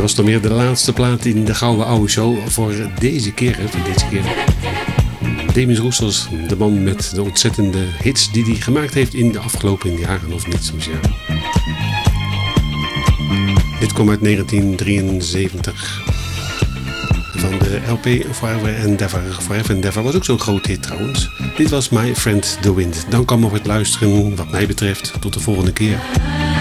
was dan weer de laatste plaat in de Gouden Oude Show voor deze keer. Demis Roussos, de man met de ontzettende hits die hij gemaakt heeft in de afgelopen jaren of niet zoals ja. Dit kwam uit 1973 van de LP Forever Endeavor. Forever Endeavor was ook zo'n groot hit trouwens. Dit was My Friend The Wind. Dank allemaal voor het luisteren wat mij betreft. Tot de volgende keer.